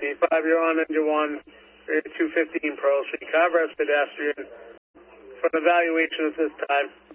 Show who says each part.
Speaker 1: 5, you're on engine 1, you're 215 Pro, so you cover as pedestrian. For an evaluation at this time.